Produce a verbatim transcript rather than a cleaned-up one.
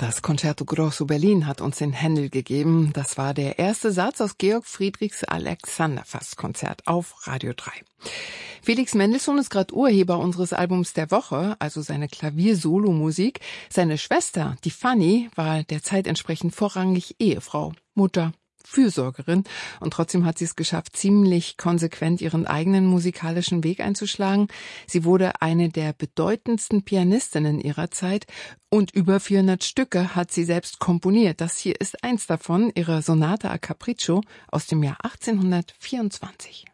Das Concerto Grosso Berlin hat uns den Händel gegeben. Das war der erste Satz aus Georg Friedrichs Alexanderfast-Konzert auf Radio drei. Felix Mendelssohn ist gerade Urheber unseres Albums der Woche, also seine Klavier-Solo-Musik. Seine Schwester, die Fanny, war der Zeit entsprechend vorrangig Ehefrau, Mutter, Fürsorgerin, und trotzdem hat sie es geschafft, ziemlich konsequent ihren eigenen musikalischen Weg einzuschlagen. Sie wurde eine der bedeutendsten Pianistinnen ihrer Zeit und über vierhundert Stücke hat sie selbst komponiert. Das hier ist eins davon, ihre Sonate a Capriccio aus dem Jahr achtzehnhundertvierundzwanzig.